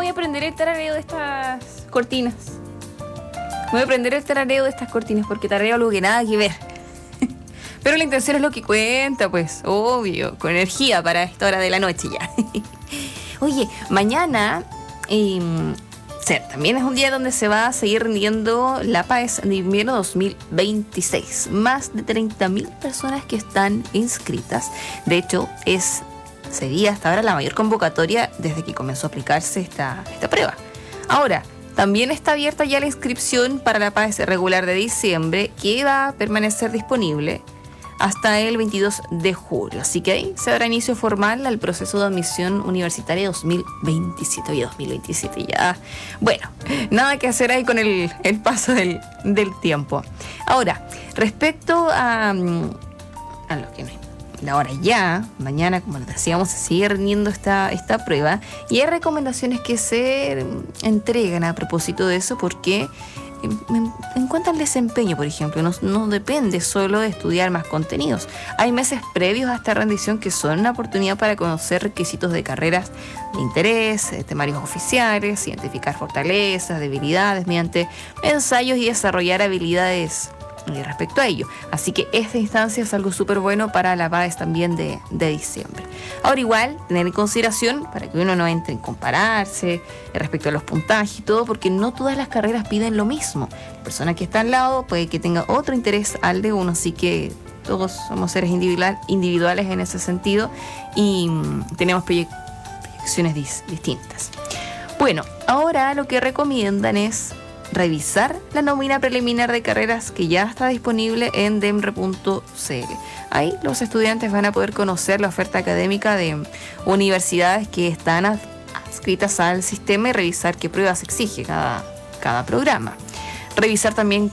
voy a aprender el tarareo de estas cortinas. Voy a aprender el tarareo de estas cortinas porque tarareo algo que nada que ver. Pero la intención es lo que cuenta, pues, obvio, con energía para esta hora de la noche ya. Oye, mañana también es un día donde se va a seguir rindiendo la PAES de invierno 2026. Más de 30.000 personas que están inscritas. De hecho, sería hasta ahora la mayor convocatoria desde que comenzó a aplicarse esta prueba. Ahora, también está abierta ya la inscripción para la PAES regular de diciembre, que va a permanecer disponible hasta el 22 de julio. Así que ahí se dará inicio formal al proceso de admisión universitaria 2027. Oye, 2027 ya. Bueno, nada que hacer ahí con el paso del tiempo. Ahora, respecto a lo que no es ahora ya, mañana, como les decíamos, se sigue rindiendo esta prueba y hay recomendaciones que se entregan a propósito de eso porque en cuanto al desempeño, por ejemplo, no depende solo de estudiar más contenidos. Hay meses previos a esta rendición que son una oportunidad para conocer requisitos de carreras de interés, temarios oficiales, identificar fortalezas, debilidades mediante ensayos y desarrollar habilidades respecto a ello. Así que esta instancia es algo súper bueno para la PAES también de diciembre. Ahora igual, tener en consideración para que uno no entre en compararse respecto a los puntajes y todo, porque no todas las carreras piden lo mismo. La persona que está al lado puede que tenga otro interés al de uno, así que todos somos seres individuales en ese sentido y tenemos proyecciones distintas. Bueno, ahora lo que recomiendan es revisar la nómina preliminar de carreras que ya está disponible en demre.cl. Ahí los estudiantes van a poder conocer la oferta académica de universidades que están adscritas al sistema y revisar qué pruebas exige cada programa. Revisar también